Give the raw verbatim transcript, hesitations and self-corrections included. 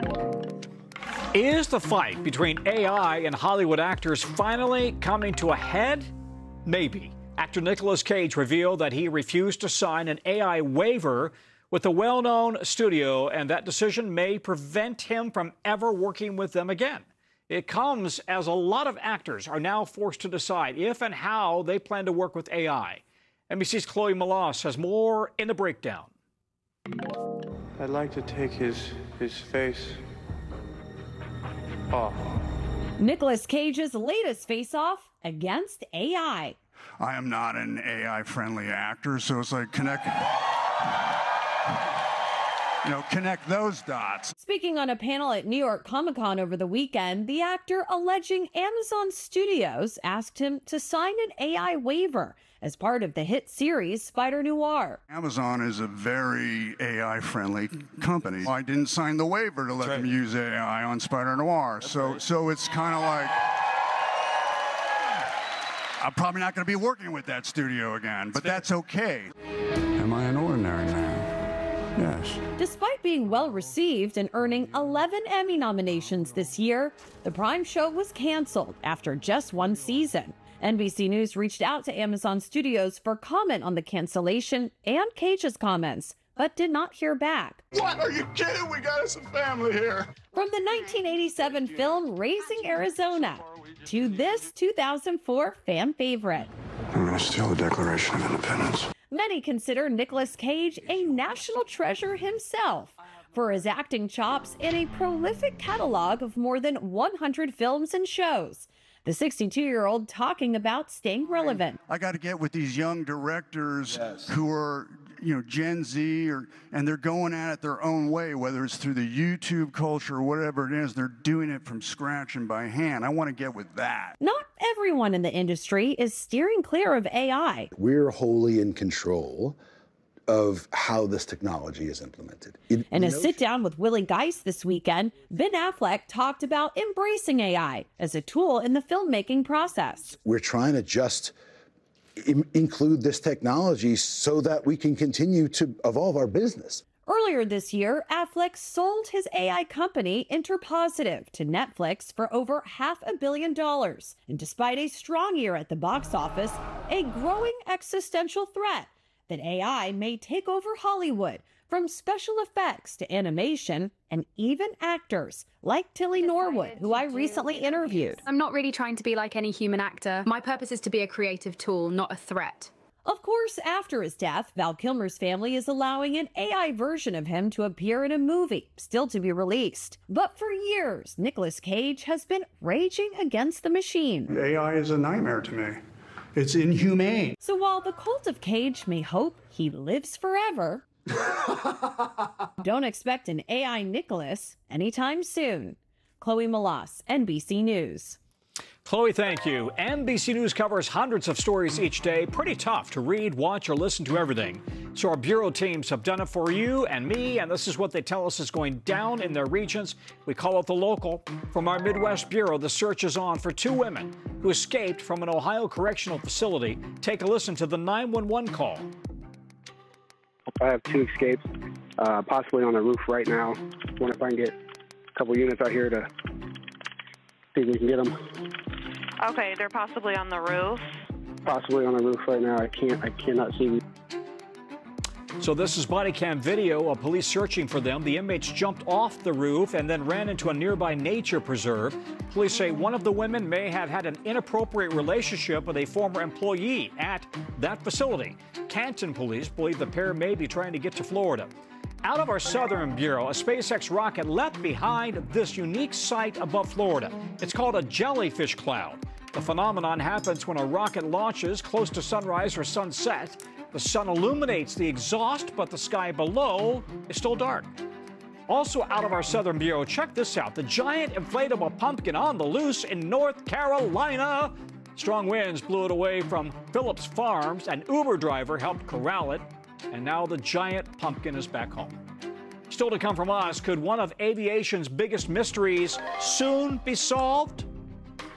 Is the fight between A I and Hollywood actors finally coming to a head? Maybe. Actor Nicolas Cage revealed that he refused to sign an A I waiver with a well-known studio, and that decision may prevent him from ever working with them again. It comes as a lot of actors are now forced to decide if and how they plan to work with A I. N B C's Chloe Melas has more in the breakdown. I'd like to take his his face off. Nicolas Cage's latest face-off against A I. I am not an A I-friendly actor, so it's like connect, you know, connect those dots. Speaking on a panel at New York Comic Con over the weekend, the actor alleging Amazon Studios asked him to sign an A I waiver as part of the hit series Spider-Noir. Amazon is a very A I-friendly company. I didn't sign the waiver to let them use A I on Spider-Noir, so so it's kind of like I'm probably not going to be working with that studio again, but that's okay. Am I an ordinary man? Yes. Despite being well received and earning eleven Emmy nominations this year, the Prime show was canceled after just one season. N B C News reached out to Amazon Studios for comment on the cancellation and Cage's comments, but did not hear back. What? Are you kidding? We got us a family here. From the nineteen eighty-seven film Raising Arizona to this two thousand four fan favorite. I'm going to steal the Declaration of Independence. Many consider Nicolas Cage a national treasure himself for his acting chops and a prolific catalog of more than one hundred films and shows. The sixty-two-year-old talking about staying relevant. I got to get with these young directors yes. who are, you know, Gen Z, or and they're going at it their own way, whether it's through the YouTube culture or whatever it is. They're doing it from scratch and by hand. I want to get with that. Not everyone in the industry is steering clear of A I. We're wholly in control of how this technology is implemented. It, in a know, sit-down with Willie Geist this weekend, Ben Affleck talked about embracing A I as a tool in the filmmaking process. We're trying to just im- include this technology so that we can continue to evolve our business. Earlier this year, Affleck sold his A I company, Interpositive, to Netflix for over half a billion dollars. And despite a strong year at the box office, a growing existential threat that A I may take over Hollywood, from special effects to animation, and even actors, like Tilly Norwood, who I recently interviewed. I'm not really trying to be like any human actor. My purpose is to be a creative tool, not a threat. Of course, after his death, Val Kilmer's family is allowing an A I version of him to appear in a movie, still to be released. But for years, Nicolas Cage has been raging against the machine. A I is a nightmare to me. It's inhumane. So while the cult of Cage may hope he lives forever, don't expect an A I Nicolas anytime soon. Chloe Melas, N B C News. Chloe, thank you. N B C News covers hundreds of stories each day. Pretty tough to read, watch, or listen to everything. So our bureau teams have done it for you and me, and this is what they tell us is going down in their regions. We call it The Local. From our Midwest Bureau, the search is on for two women who escaped from an Ohio correctional facility. Take a listen to the nine one one call. I have two escapes, uh, possibly on the roof right now. I wonder if I can get a couple units out here to see if we can get them. Okay, they're possibly on the roof. Possibly on the roof right now. I can't. I cannot see. So this is body cam video of police searching for them. The inmates jumped off the roof and then ran into a nearby nature preserve. Police say one of the women may have had an inappropriate relationship with a former employee at that facility. Canton police believe the pair may be trying to get to Florida. Out of our Southern Bureau, a SpaceX rocket left behind this unique site above Florida. It's called a jellyfish cloud. The phenomenon happens when a rocket launches close to sunrise or sunset. The sun illuminates the exhaust, but the sky below is still dark. Also out of our Southern Bureau, check this out. The giant inflatable pumpkin on the loose in North Carolina. Strong winds blew it away from Phillips Farms. An Uber driver helped corral it. And now the giant pumpkin is back home. Still to come from us, could one of aviation's biggest mysteries soon be solved?